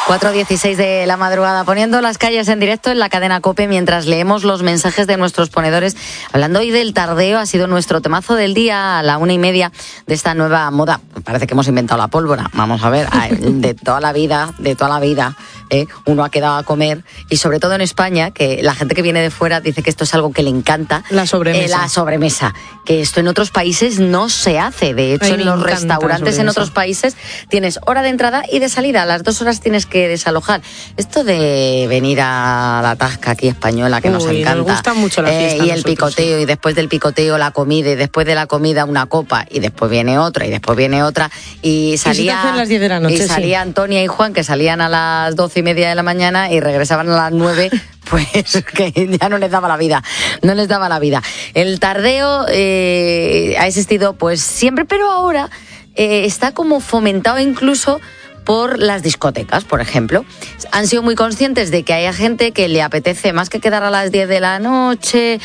4:16 de la madrugada, poniendo las calles en directo en la cadena COPE mientras leemos los mensajes de nuestros ponedores. Hablando hoy del tardeo, ha sido nuestro temazo del día a la 1:30 de esta nueva moda. Parece que hemos inventado la pólvora. Vamos a ver, de toda la vida, uno ha quedado a comer, y sobre todo en España, que la gente que viene de fuera dice que esto es algo que le encanta. La sobremesa. Que esto en otros países no se hace. De hecho, en los restaurantes en otros países tienes hora de entrada y de salida. A las 2 horas tienes que desalojar. Esto de venir a la tasca aquí española, que nos encanta. Nos gusta mucho la fiesta. Y el picoteo, y después del picoteo la comida, y después de la comida una copa, y después viene otra, y después viene otra. Y salía, las 10 de la noche, y salía Antonia y Juan, que salían a las 12:30 de la mañana y regresaban a las 9. Pues que ya no les daba la vida. El tardeo ha existido pues siempre, pero ahora está como fomentado incluso por las discotecas, por ejemplo. Han sido muy conscientes de que hay gente que le apetece más que quedar a las 10 de la noche,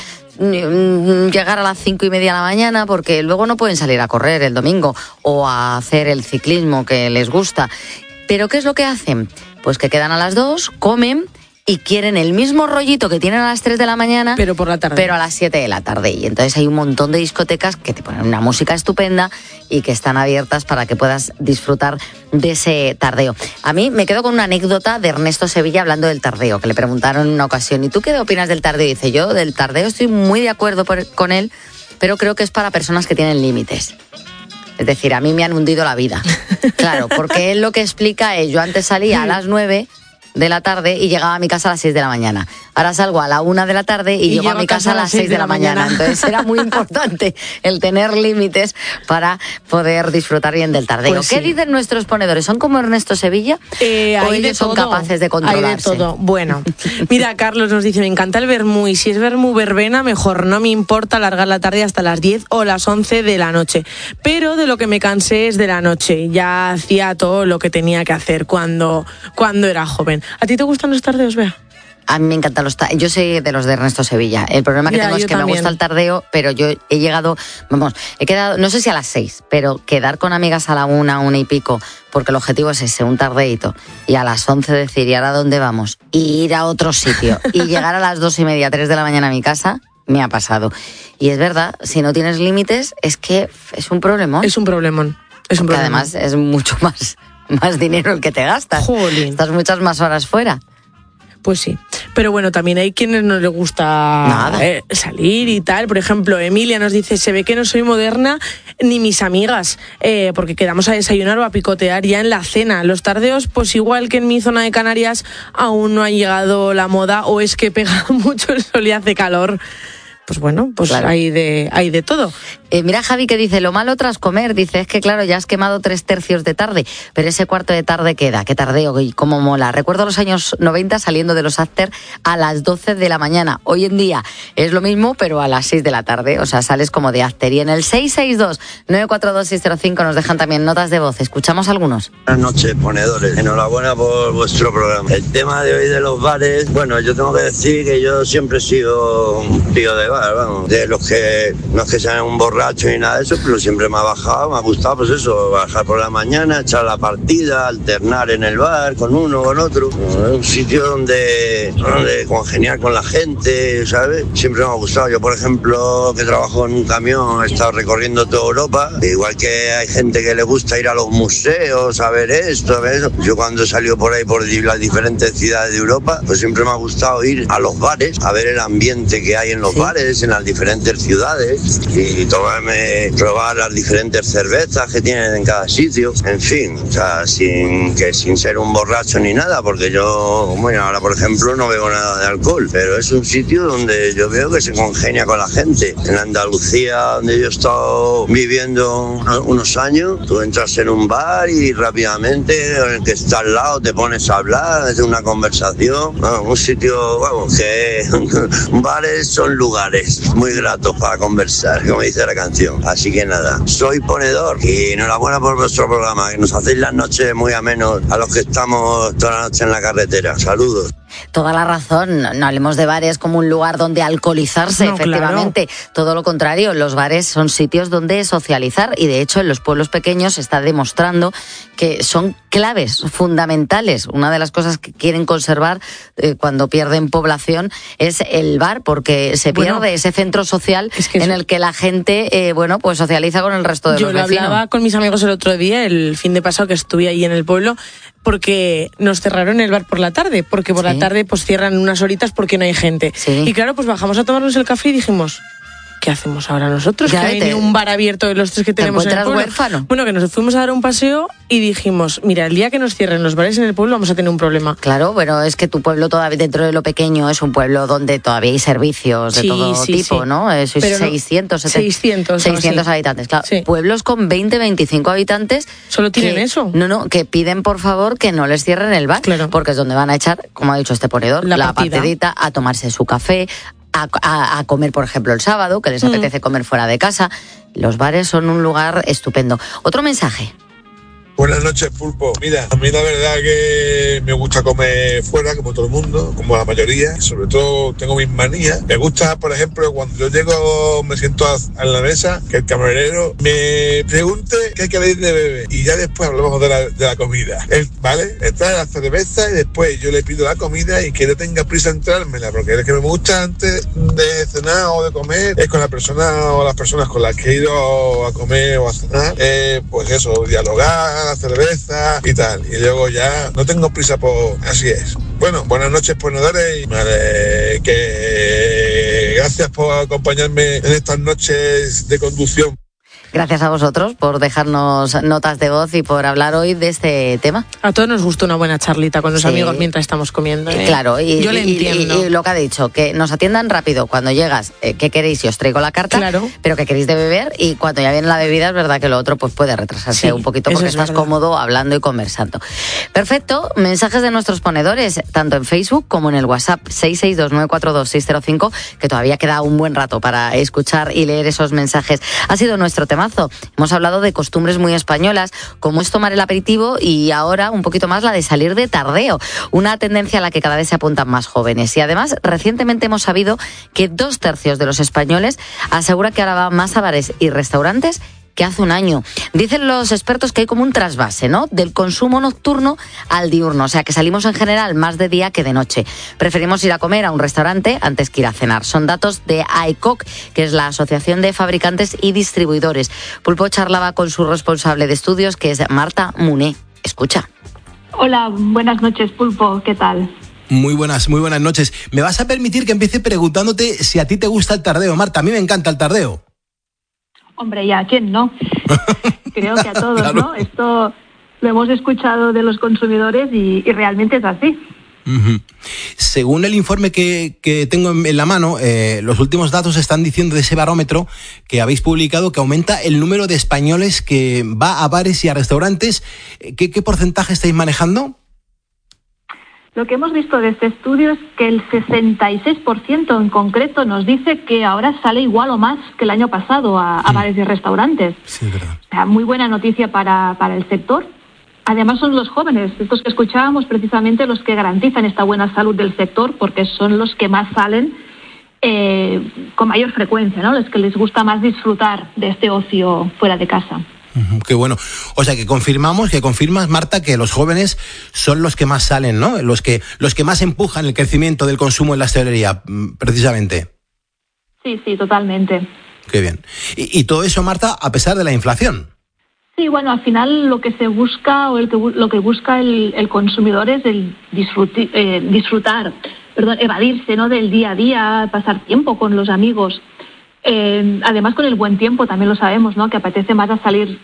llegar a las 5:30 de la mañana, porque luego no pueden salir a correr el domingo o a hacer el ciclismo que les gusta. ¿Pero qué es lo que hacen? Pues que quedan a las 2, comen y quieren el mismo rollito que tienen a las 3 de la mañana, pero por la tarde, pero a las 7 de la tarde. Y entonces hay un montón de discotecas que te ponen una música estupenda y que están abiertas para que puedas disfrutar de ese tardeo. A mí me quedo con una anécdota de Ernesto Sevilla hablando del tardeo, que le preguntaron en una ocasión: ¿y tú qué opinas del tardeo? Y dice: yo del tardeo estoy muy de acuerdo con él, pero creo que es para personas que tienen límites. Es decir, a mí me han hundido la vida. Claro, porque él lo que explica es: yo antes salía a las 9 de la tarde y llegaba a mi casa a las 6 de la mañana. Ahora salgo a la 1 de la tarde y llego a mi casa a las 6 de la mañana. Entonces era muy importante el tener límites para poder disfrutar bien del tardeo. Pues sí. ¿Qué dicen nuestros ponedores? ¿Son como Ernesto Sevilla? ¿O ellos son capaces de controlarse? Hay de todo. Bueno, mira, Carlos nos dice: me encanta el vermú, y si es vermú verbena, mejor. No me importa alargar la tarde hasta las 10 o las 11 de la noche. Pero de lo que me cansé es de la noche. Ya hacía todo lo que tenía que hacer cuando era joven. ¿A ti te gustan los tardeos, Bea? A mí me encantan los tardeos. Yo soy de los de Ernesto Sevilla. El problema que tengo es que también me gusta el tardeo, pero yo he llegado, he quedado, no sé si a las 6, pero quedar con amigas a la 1 y pico, porque el objetivo es ese, un tardeito, y a las 11 decir: ¿y ahora dónde vamos? Y ir a otro sitio, y llegar a las 2:30, 3 de la mañana a mi casa, me ha pasado. Y es verdad, si no tienes límites, es que es un problemón. Es un problemón. Porque además es mucho más dinero el que te gastas. Jolín. Estás muchas más horas fuera. Pues sí, pero bueno, también hay quienes no les gusta salir y tal. Por ejemplo, Emilia nos dice: se ve que no soy moderna ni mis amigas, porque quedamos a desayunar o a picotear ya en la cena. Los tardeos, pues igual que en mi zona de Canarias, aún no ha llegado la moda, o es que pega mucho el sol y hace calor. Pues bueno, pues claro, hay de todo. Mira, Javi, que dice: lo malo tras comer, dice, es que claro, ya has quemado 3/3 de tarde, pero ese cuarto de tarde queda. Qué tardeo, y cómo mola. Recuerdo los años 90 saliendo de los after a las 12 de la mañana. Hoy en día es lo mismo, pero a las 6 de la tarde. O sea, sales como de after. Y en el 662-942-605 nos dejan también notas de voz. Escuchamos algunos. Buenas noches, ponedores. Enhorabuena por vuestro programa. El tema de hoy de los bares, bueno, yo tengo que decir que yo siempre he sido un tío de bar, vamos. De los que no es que sean un borracho ni nada de eso, pero siempre me ha bajado, me ha gustado, pues eso, bajar por la mañana, echar la partida, alternar en el bar con uno, con otro. Es un sitio donde congeniar con la gente, ¿sabes? Siempre me ha gustado. Yo, por ejemplo, que trabajo en un camión, he estado recorriendo toda Europa, igual que hay gente que le gusta ir a los museos a ver esto, a ver eso. Yo cuando he salido por ahí por las diferentes ciudades de Europa, pues siempre me ha gustado ir a los bares, a ver el ambiente que hay en los bares, en las diferentes ciudades, y probar las diferentes cervezas que tienen en cada sitio, en fin, o sea, sin ser un borracho ni nada, porque yo, bueno, ahora por ejemplo no bebo nada de alcohol, pero es un sitio donde yo veo que se congenia con la gente. En Andalucía, donde yo he estado viviendo unos años, tú entras en un bar y rápidamente el que está al lado te pones a hablar, es una conversación, un sitio, vamos, que bares son lugares muy gratos para conversar, como dice la canción. Así que nada, soy ponedor y enhorabuena por vuestro programa, que nos hacéis las noches muy amenos a los que estamos toda la noche en la carretera. Saludos. Toda la razón, no hablemos de bares como un lugar donde alcoholizarse, no, efectivamente, claro. Todo lo contrario, los bares son sitios donde socializar, y de hecho en los pueblos pequeños se está demostrando que son claves fundamentales. Una de las cosas que quieren conservar cuando pierden población es el bar, porque se pierde ese centro social en el que la gente pues socializa con el resto de los vecinos. Yo lo hablaba con mis amigos el otro día, el fin de pasado que estuve ahí en el pueblo, porque nos cerraron el bar por la tarde, porque por la tarde pues cierran unas horitas porque no hay gente. Sí. Y claro, pues bajamos a tomarnos el café y dijimos, ¿qué hacemos ahora nosotros? Ya que hay un bar abierto de los 3 que tenemos en el pueblo. Huérfano. Bueno, que nos fuimos a dar un paseo y dijimos, mira, el día que nos cierren los bares en el pueblo vamos a tener un problema. Claro, bueno, es que tu pueblo todavía, dentro de lo pequeño, es un pueblo donde todavía hay servicios de todo tipo, ¿no? Sois 600 habitantes, claro. Sí. Pueblos con 20, 25 habitantes. ¿Solo tienen eso? No, que piden por favor que no les cierren el bar, porque es donde van a echar, como ha dicho este ponedor, la partidita, a tomarse su café, a comer, por ejemplo, el sábado, que les apetece comer fuera de casa. Los bares son un lugar estupendo. Otro mensaje. Buenas noches, Pulpo. Mira, a mí la verdad que me gusta comer fuera, como todo el mundo, como la mayoría. Sobre todo tengo mis manías. Me gusta, por ejemplo, cuando yo llego, me siento a la mesa, que el camarero me pregunte qué queréis de beber. Y ya después hablamos de la comida. ¿Vale? Me trae la cerveza y después yo le pido la comida y que no tenga prisa en traérmela, porque es que me gusta antes de cenar o de comer, es con la persona o las personas con las que he ido a comer o a cenar, pues eso, dialogar, cerveza y tal, y luego ya no tengo prisa por... Así es. Bueno, buenas noches, ponedores, y que gracias por acompañarme en estas noches de conducción. Gracias a vosotros por dejarnos notas de voz y por hablar hoy de este tema. A todos nos gusta una buena charlita con los amigos mientras estamos comiendo. Claro, yo le entiendo. Y lo que ha dicho, que nos atiendan rápido cuando llegas, ¿qué queréis? Y os traigo la carta, pero que queréis de beber, y cuando ya viene la bebida es verdad que lo otro pues puede retrasarse un poquito porque estás cómodo hablando y conversando. Perfecto, mensajes de nuestros ponedores, tanto en Facebook como en el WhatsApp 662942605, que todavía queda un buen rato para escuchar y leer esos mensajes. Ha sido nuestro tema. Hemos hablado de costumbres muy españolas, como es tomar el aperitivo, y ahora un poquito más la de salir de tardeo, una tendencia a la que cada vez se apuntan más jóvenes. Y además, recientemente hemos sabido que 2/3 de los españoles aseguran que ahora van más a bares y restaurantes que hace un año. Dicen los expertos que hay como un trasvase, ¿no?, del consumo nocturno al diurno, o sea que salimos en general más de día que de noche. Preferimos ir a comer a un restaurante antes que ir a cenar. Son datos de AECOC, que es la Asociación de Fabricantes y Distribuidores. Pulpo charlaba con su responsable de estudios, que es Marta Muné. Escucha. Hola, buenas noches, Pulpo, ¿qué tal? Muy buenas noches. ¿Me vas a permitir que empiece preguntándote si a ti te gusta el tardeo, Marta? A mí me encanta el tardeo. Hombre, ¿y a quién no? Creo que a todos, claro. ¿No? Esto lo hemos escuchado de los consumidores y realmente es así. Uh-huh. Según el informe que tengo en la mano, los últimos datos están diciendo de ese barómetro que habéis publicado que aumenta el número de españoles que va a bares y a restaurantes. ¿Qué porcentaje estáis manejando? Lo que hemos visto de este estudio es que el 66% en concreto nos dice que ahora sale igual o más que el año pasado a bares y restaurantes. Sí, verdad. O sea, muy buena noticia para el sector. Además son los jóvenes, estos que escuchábamos, precisamente los que garantizan esta buena salud del sector, porque son los que más salen con mayor frecuencia, ¿no? Los que les gusta más disfrutar de este ocio fuera de casa. Qué bueno. O sea, que confirmas, Marta, que los jóvenes son los que más salen, ¿no? Los que más empujan el crecimiento del consumo en la hostelería, precisamente. Sí, totalmente. Qué bien. Y todo eso, Marta, a pesar de la inflación. Sí, bueno, al final lo que se busca o lo que busca el consumidor es el disfrutar, evadirse, ¿no?, del día a día, pasar tiempo con los amigos. Además, con el buen tiempo también lo sabemos, ¿no?, que apetece más a salir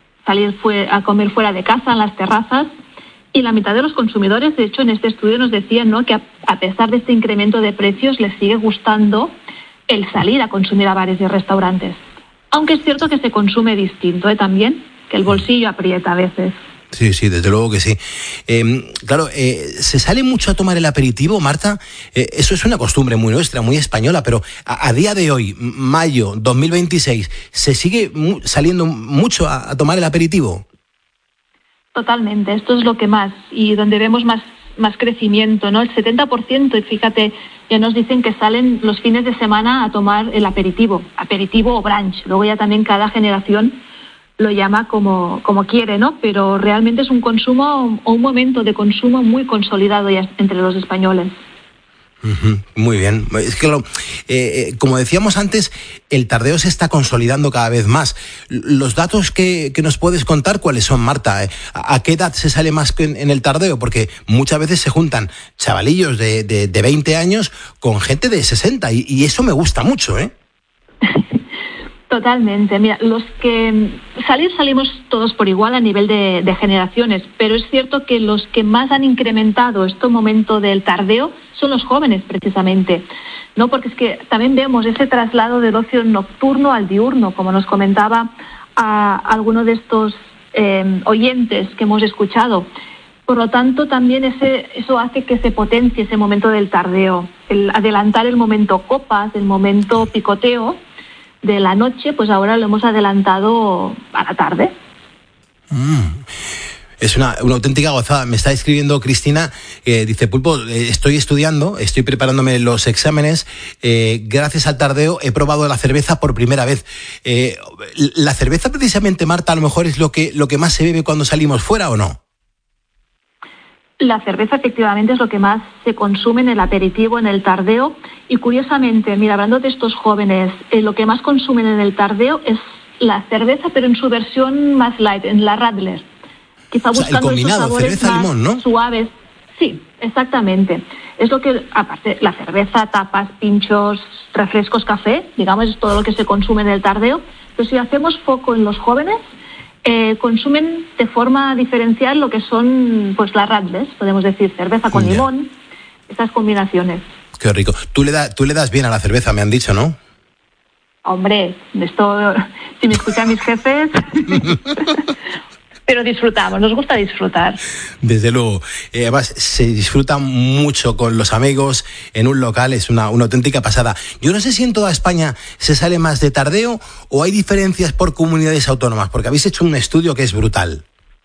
a comer fuera de casa, en las terrazas. Y la mitad de los consumidores, de hecho, en este estudio nos decían, ¿no?, que a pesar de este incremento de precios les sigue gustando el salir a consumir a bares y restaurantes. Aunque es cierto que se consume distinto, también, que el bolsillo aprieta a veces. Sí, desde luego que sí. Claro, ¿se sale mucho a tomar el aperitivo, Marta? Eso es una costumbre muy nuestra, muy española, pero a día de hoy, mayo 2026, ¿se sigue saliendo mucho a tomar el aperitivo? Totalmente, esto es lo que más, y donde vemos más crecimiento, ¿no? El 70%, y fíjate, ya nos dicen que salen los fines de semana a tomar el aperitivo o brunch. Luego ya también cada generación lo llama como quiere, ¿no? Pero realmente es un consumo o un momento de consumo muy consolidado ya entre los españoles. Muy bien. Es que, como decíamos antes, el tardeo se está consolidando cada vez más. Los datos que nos puedes contar, ¿cuáles son, Marta? ¿A qué edad se sale más en el tardeo? Porque muchas veces se juntan chavalillos de 20 años con gente de 60 y eso me gusta mucho, ¿eh? Totalmente. Mira, los que salimos todos por igual a nivel de generaciones, pero es cierto que los que más han incrementado este momento del tardeo son los jóvenes, precisamente, ¿no? Porque es que también vemos ese traslado del ocio nocturno al diurno, como nos comentaba a alguno de estos oyentes que hemos escuchado. Por lo tanto, también eso hace que se potencie ese momento del tardeo, el adelantar el momento copas, el momento picoteo de la noche, pues ahora lo hemos adelantado a la tarde. Es una auténtica gozada. Me está escribiendo Cristina, dice: Pulpo, estoy estudiando, estoy preparándome los exámenes, gracias al tardeo he probado la cerveza por primera vez. ¿La cerveza precisamente, Marta, a lo mejor es lo que más se bebe cuando salimos fuera o no? La cerveza efectivamente es lo que más se consume en el aperitivo, en el tardeo, y curiosamente, mira, hablando de estos jóvenes, lo que más consumen en el tardeo es la cerveza, pero en su versión más light, en la Radler. Quizá buscando esos sabores cerveza, más limón, ¿no? Suaves. Sí, exactamente. Es lo que, aparte, la cerveza, tapas, pinchos, refrescos, café, digamos, es todo lo que se consume en el tardeo. Pero si hacemos foco en los jóvenes, consumen de forma diferencial lo que son, pues, las Radlers, podemos decir, cerveza con limón, esas combinaciones. Qué rico. Tú le das bien a la cerveza, me han dicho, ¿no? Hombre, esto, si me escuchan mis jefes... Pero disfrutamos, nos gusta disfrutar. Desde luego. Además, se disfruta mucho con los amigos en un local, es una auténtica pasada. Yo no sé si en toda España se sale más de tardeo o hay diferencias por comunidades autónomas, porque habéis hecho un estudio que es brutal.